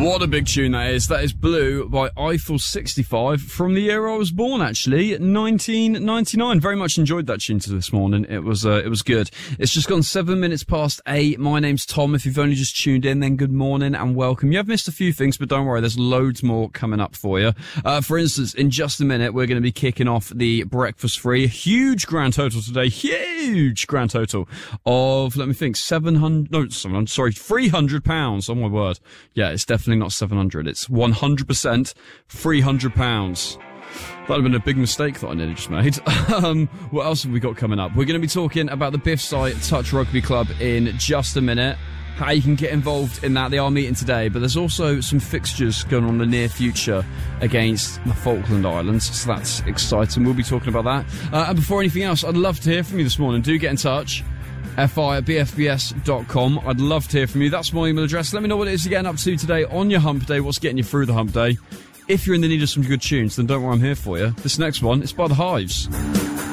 What a big tune that is. That is Blue by Eiffel 65 from the year I was born, actually, 1999. Very much enjoyed that tune this morning. It was good. It's just gone 7 minutes past 8. My name's Tom. If you've only just tuned in, then good morning and welcome. You have missed a few things, but don't worry, there's loads more coming up for you. For instance, in just a minute, we're going to be kicking off the breakfast free. Huge grand total today. Huge grand total of, £300. Oh my word. Yeah, it's definitely not 700. It's 100% £300. That'd have been a big mistake that I nearly just made. What else have we got coming up? We're going to be talking about the Biffside Touch Rugby Club in just a minute. How you can get involved in that. They are meeting today, but there's also some fixtures going on in the near future against the Falkland Islands, so that's exciting. We'll be talking about that. And before anything else, I'd love to hear from you this morning. Do get in touch. fi@bfbs.com. I'd love to hear from you. That's my email address. Let me know what it is you're getting up to today on your hump day, what's getting you through the hump day. If you're in the need of some good tunes, then don't worry, I'm here for you. This next one is by The Hives.